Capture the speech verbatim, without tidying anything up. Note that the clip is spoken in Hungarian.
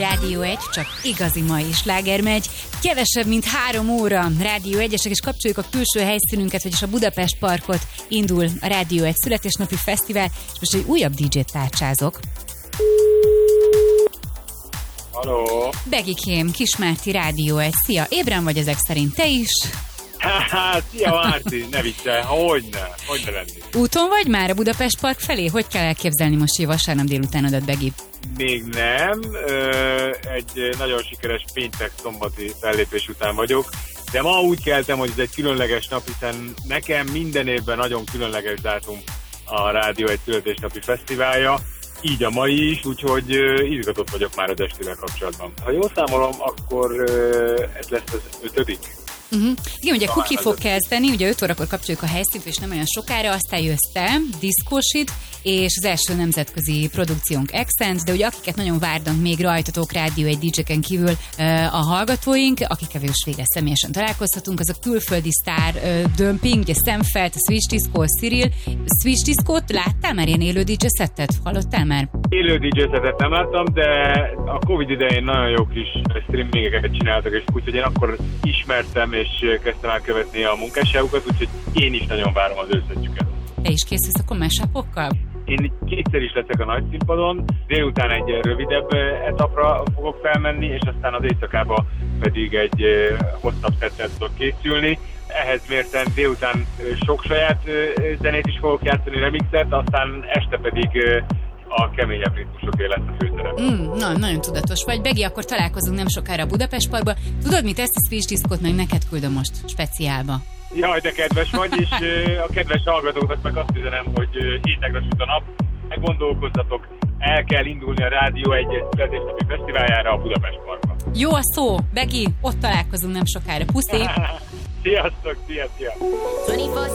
Rádió egy, csak igazi mai sláger megy. Kevesebb, mint három óra Rádió egyesek, és kapcsoljuk a külső helyszínünket, vagyis a Budapest Parkot. Indul a Rádió egy születésnapi fesztivál, és most egy újabb dé dzsét tárcsázok. Halló! Begikém, Kismárti, Rádió egy. Szia, ébren vagy ezek szerint te is? Hát, szia Márti, ne viccelj, hogyne, hogyne lenni. Úton vagy már a Budapest Park felé? Hogy kell elképzelni most, hogy vasárnap délutánodat, Begi? Még nem, egy nagyon sikeres péntek-szombati fellépés után vagyok, de ma úgy keltem, hogy ez egy különleges nap, hiszen nekem minden évben nagyon különleges dátum a Rádió egy születésnapi fesztiválja, így a mai is, úgyhogy izgatott vagyok már az estével kapcsolatban. Ha jól számolom, akkor ez lesz az ötödik. Uh-huh. Igen, ugye Kuki fog kezdeni, ugye öt órakor kapcsoljuk a helyszínt, és nem olyan sokára, aztán jössz te, diszkósit, és az első nemzetközi produkciónk Accent, de ugye akiket nagyon várnak még rajtatok Rádió egy dé dzséken kívül uh, a hallgatóink, akikkel végül végre személyesen találkozhatunk, az a külföldi sztár uh, dömping, ugye Szemfeld, a Switch Disco, a Cyril. Switch Discot láttál már ilyen élő dé dzsé szettet? Hallottál már? Élő dé dzsé szettet nem láttam, de a Covid idején nagyon jó kis streamingeket csináltak, és úgyhogy én akkor ismertem, és kezdtem el követni a munkásságukat, úgyhogy én is nagyon várom az összecsüket. Te is készülsz akkor mashupokkal? Én kétszer is leszek a nagy színpadon, délután egy rövidebb etapra fogok felmenni, és aztán az éjszakába pedig egy hosszabb szettel tudok készülni. Ehhez mérten délután sok saját zenét is fogok játszani, remixet, aztán este pedig a keményebb ritmusoké lesz a főszerep. Mm, na, nagyon tudatos vagy. Begi, akkor találkozunk nem sokára a Budapest Parkba. Tudod mit, ezt a Switch Discot meg neked küldöm most speciálba. Jaj, de kedves vagy, és a kedves hallgatóknak meg azt üzenem, hogy hétekre süt a nap, meggondolkozzatok, el kell indulni a Rádió egy születésnapi fesztiváljára a Budapest Parkba. Jó a szó, Begi, ott találkozunk nem sokára. Puszi! Sziasztok, szia, szia!